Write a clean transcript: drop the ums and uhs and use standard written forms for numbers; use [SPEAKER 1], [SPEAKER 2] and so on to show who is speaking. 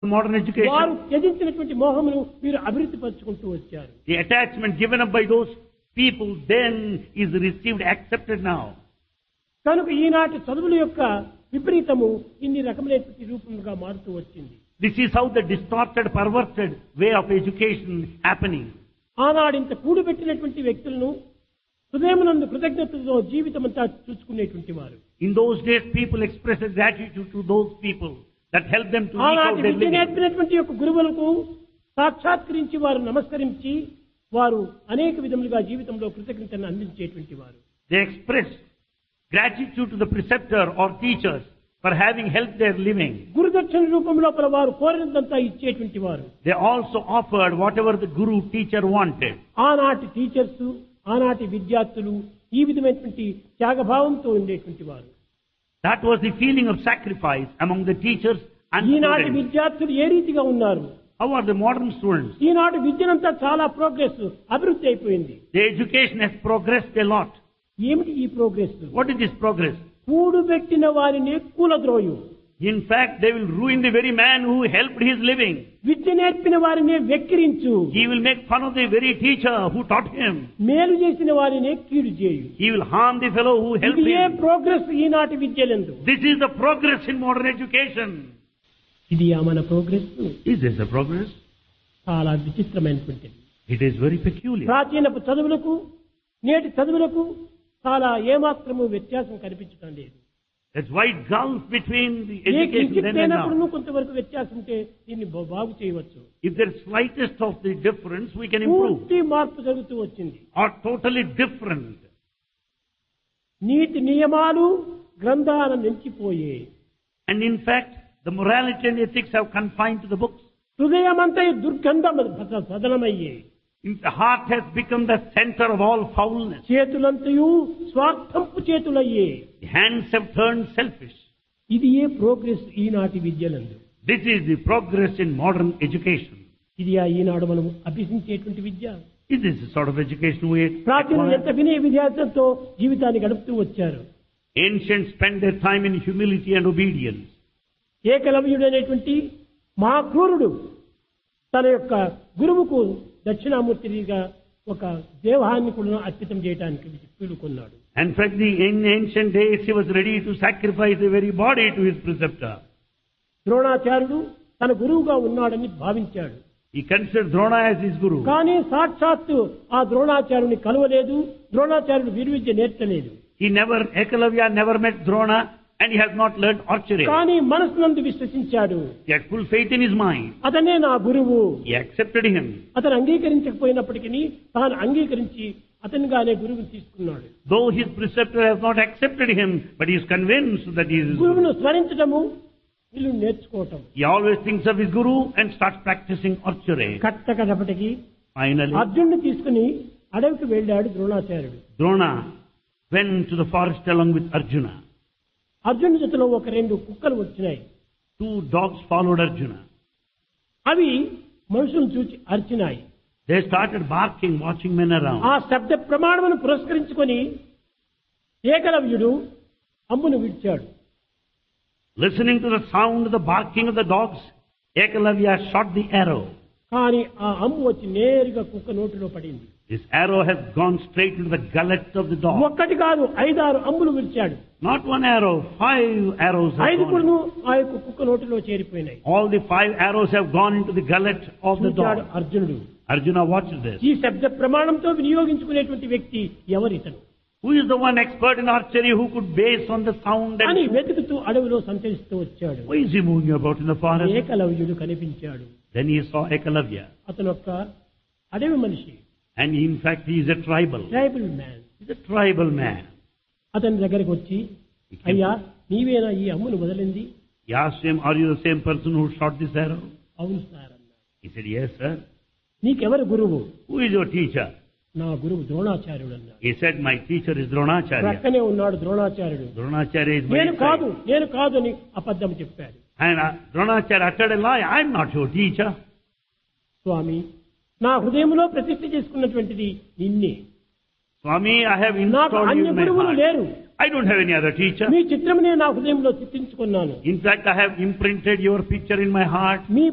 [SPEAKER 1] modern
[SPEAKER 2] వారు
[SPEAKER 1] education,
[SPEAKER 2] త్యజించినటువంటి మోహమును మీరు అభివృద్ధి పరుచుకుంటూ వచ్చారు.
[SPEAKER 1] the attachment given up by those people then is received, accepted now.
[SPEAKER 2] కనుక ఈనాటి చదువుల యొక్క విపరీతము ఇన్ని రకమైనటువంటి రూపముగా మారుతూ వచ్చింది.
[SPEAKER 1] This is how the distorted, perverted way of education happening.
[SPEAKER 2] ఆనాడింత కూడిపెట్టినటువంటి వ్యక్తులను హృదయమునందు కృతజ్ఞతతో జీవితమంతా చూసుకునేటువంటి వారు.
[SPEAKER 1] In those days, people expressed gratitude to those people that helped them to eke out
[SPEAKER 2] ఆనాటి
[SPEAKER 1] their
[SPEAKER 2] విద్య
[SPEAKER 1] living.
[SPEAKER 2] నేర్పినటువంటి యొక్క గురువులకు సాక్షాత్కరించి వారు నమస్కరించి వారు అనేక విధములుగా జీవితంలో కృతజ్ఞతను అందించేటువంటి వారు.
[SPEAKER 1] They expressed gratitude to the preceptor or teachers for having helped their living.
[SPEAKER 2] గురుదక్షిణ రూపంలో వారు కోరినంతా ఇచ్చేటువంటి వారు.
[SPEAKER 1] They also offered whatever the guru teacher wanted.
[SPEAKER 2] ఆనాటి టీచర్స్, ఆనాటి విద్యార్థులు ఈ విధమైనటువంటి త్యాగభావంతో ఉండేటువంటి వారు.
[SPEAKER 1] That was the feeling of sacrifice among the teachers and
[SPEAKER 2] ఈనాటి
[SPEAKER 1] students.
[SPEAKER 2] విద్యార్థులు ఏ రీతిగా ఉన్నారు?
[SPEAKER 1] How are the modern students?
[SPEAKER 2] ఈనాటి విద్యనంతా చాలా ప్రోగ్రెస్ అభివృద్ధి అయిపోయింది.
[SPEAKER 1] The education has progressed a lot.
[SPEAKER 2] ఏమిటి ఈ progress?
[SPEAKER 1] What is this progress?
[SPEAKER 2] కూడుబెట్టిన వారిని కూలద్రోయు,
[SPEAKER 1] In fact, they will ruin the very man who helped his living.
[SPEAKER 2] విద్య నేర్పిన వారిని వెక్కిరించు,
[SPEAKER 1] He will make fun of the very teacher who taught him.
[SPEAKER 2] మేలు చేసిన వారిని కీడు చేయు.
[SPEAKER 1] He will harm the fellow who helped
[SPEAKER 2] ఇది ఏ
[SPEAKER 1] him.
[SPEAKER 2] Progress ఈనాటి విద్యలందు?
[SPEAKER 1] This is the progress in modern education.
[SPEAKER 2] ఇది మన progress
[SPEAKER 1] Is this the progress?
[SPEAKER 2] చాలా విచిత్రమైనటువంటిది.
[SPEAKER 1] It is very peculiar.
[SPEAKER 2] ప్రాచీనపు చదువులకు నేటి చదువులకు చాలా ఏమాత్రము వ్యత్యాసం కనిపించడం లేదు.
[SPEAKER 1] There's wide gulf between the
[SPEAKER 2] A
[SPEAKER 1] education then and
[SPEAKER 2] కించిత్తైనప్పుడు
[SPEAKER 1] now.
[SPEAKER 2] కొంతవరకు వ్యత్యాసం ఉంటే దీన్ని బాగు చేయవచ్చు.
[SPEAKER 1] If there's slightest of the difference, we can improve.
[SPEAKER 2] పూర్తి మార్పు జరుగుతూ వచ్చింది.
[SPEAKER 1] Or totally different.
[SPEAKER 2] నీతి నియమాలు గ్రంథాలను నిలిచిపోయే,
[SPEAKER 1] And in fact, the morality and ethics have confined to the books.
[SPEAKER 2] హృదయమంతా దుర్గంధం సదనమయ్యే,
[SPEAKER 1] The heart has become the center of all foulness.
[SPEAKER 2] చేతులంతయు స్వార్థంపు చేతులయ్యే.
[SPEAKER 1] The hands have turned selfish.
[SPEAKER 2] ఇది ఏ progress ఈనాటి విద్యలందు?
[SPEAKER 1] This is the progress in modern education.
[SPEAKER 2] ఇది ఈనాడు మనం అభ్యసించేటువంటి విద్య.
[SPEAKER 1] Is this the sort of education we
[SPEAKER 2] ప్రాచీన
[SPEAKER 1] acquire?
[SPEAKER 2] ఎంత వినయ విద్యార్థులతో జీవితాన్ని గడుపుతూ వచ్చారు.
[SPEAKER 1] Ancients spent their time in humility and obedience.
[SPEAKER 2] ఏకలవ్యుడు అనేటువంటి మహాక్రూరుడు తన యొక్క గురువుకు దక్షిణామూర్తిగా ఒక దేవాన్ని కూడా అర్పితం చేయడానికి పూనుకున్నాడు.
[SPEAKER 1] In fact, in ancient days, he was ready to sacrifice the very body to his preceptor.
[SPEAKER 2] ద్రోణాచార్యుడు తన గురువుగా ఉన్నాడని భావించాడు.
[SPEAKER 1] He considered Drona as his guru.
[SPEAKER 2] కానీ సాక్షాత్తు ఆ ద్రోణాచార్యుని కలవలేదు, ద్రోణాచార్యుడు విలువిద్య నేర్చలేదు.
[SPEAKER 1] Ekalavya never met Drona and he has not learned archery.
[SPEAKER 2] కానీ మనసునందు విశ్వసించాడు.
[SPEAKER 1] He had full faith in his mind.
[SPEAKER 2] అతనే నా గురువు.
[SPEAKER 1] He accepted him.
[SPEAKER 2] అతను అంగీకరించకపోయినప్పటికీ తాను అంగీకరించి అతనిగానే గురువుని తీసుకున్నాడు.
[SPEAKER 1] Though his preceptor has not accepted him, but he is convinced that he is his
[SPEAKER 2] గురువును
[SPEAKER 1] guru.
[SPEAKER 2] స్మరించడము, వీళ్ళు నేర్చుకోవటం.
[SPEAKER 1] He always thinks of his guru and starts practicing archery.
[SPEAKER 2] కట్టకడపటికి
[SPEAKER 1] Finally,
[SPEAKER 2] అర్జునుడిని తీసుకుని అడవికి వెళ్ళాడు ద్రోణాచార్యుడు.
[SPEAKER 1] Drona went to the forest along with Arjuna.
[SPEAKER 2] అర్జునుడి జతలో ఒక 2 కుక్కలు వచ్చినాయి.
[SPEAKER 1] 2 dogs followed Arjuna.
[SPEAKER 2] అవి మనుషులను చూచి అరిచినాయి.
[SPEAKER 1] They started barking, watching men around.
[SPEAKER 2] ఆ శబ్ద ప్రమాణమును పురస్కరించుకొని ఏకలవ్యుడు అమ్మును విడిచాడు.
[SPEAKER 1] Listening to the sound of the barking of the dogs, Ekalavya shot the arrow.
[SPEAKER 2] కానీ ఆ అమ్ము వచ్చి నేరుగా కుక్క నోటిలో పడింది.
[SPEAKER 1] This arrow has gone straight into the gullet of the dog.
[SPEAKER 2] ఒక్కటి కాదు 5-6 అమ్ములు విడిచాడు.
[SPEAKER 1] Not 1 arrow, 5 arrows have
[SPEAKER 2] 5
[SPEAKER 1] gone.
[SPEAKER 2] కూడా ఆ యొక్క కుక్క నోటిలో చేరిపోయినాయి.
[SPEAKER 1] All the 5 arrows have gone into the gullet of the
[SPEAKER 2] చూచాడు
[SPEAKER 1] dog.
[SPEAKER 2] అర్జునుడు.
[SPEAKER 1] Arjuna watched this.
[SPEAKER 2] ఈ శబ్ద ప్రమాణంతో వినియోగించుకునేటువంటి వ్యక్తి ఎవరితను
[SPEAKER 1] Who is the one expert in archery who could base on the sound
[SPEAKER 2] అని
[SPEAKER 1] and...
[SPEAKER 2] వెతుకుతూ అడవిలో సంచరిస్తూ వచ్చాడు.
[SPEAKER 1] Why is he moving about in the forest?
[SPEAKER 2] ఏకలవ్యుడు కనిపించాడు.
[SPEAKER 1] Then he saw Ekalavya.
[SPEAKER 2] అతను ఒక అడవి మనిషి,
[SPEAKER 1] And in fact, he is a tribal.
[SPEAKER 2] Tribal man.
[SPEAKER 1] He's a tribal man.
[SPEAKER 2] అతని దగ్గరికి వచ్చి, అయ్యా నీవేనా ఈ అమ్మును వదిలింది?
[SPEAKER 1] He asked him, are you the same person who shot this arrow?
[SPEAKER 2] అవును సార్ అన్నాడు.
[SPEAKER 1] He said, yes, sir.
[SPEAKER 2] నీకెవరు గురువు?
[SPEAKER 1] Who is your teacher?
[SPEAKER 2] నా గురువు ద్రోణాచార్యుడు అన్నాడు.
[SPEAKER 1] He said, my teacher is Dronacharya.
[SPEAKER 2] ప్రక్కనే ఉన్నాడు ద్రోణాచార్యుడు.
[SPEAKER 1] Dronacharya is my
[SPEAKER 2] నేను కాదు
[SPEAKER 1] side.
[SPEAKER 2] నేను కాదు అని అబద్ధం చెప్పాడు.
[SPEAKER 1] And Dronacharya uttered a lie. I'm not your teacher.
[SPEAKER 2] స్వామి, నా హృదయంలో ప్రతిష్ఠ చేసుకున్నటువంటిది నిన్నే.
[SPEAKER 1] Swami, I have
[SPEAKER 2] నాకు
[SPEAKER 1] installed you
[SPEAKER 2] అన్య
[SPEAKER 1] in my
[SPEAKER 2] గురువులు
[SPEAKER 1] heart.
[SPEAKER 2] లేరు.
[SPEAKER 1] I don't have any other teacher.
[SPEAKER 2] మీ చిత్రమునే నా హృదయంలో చిత్రించుకున్నాను.
[SPEAKER 1] In fact, I have imprinted your picture in my heart.
[SPEAKER 2] Me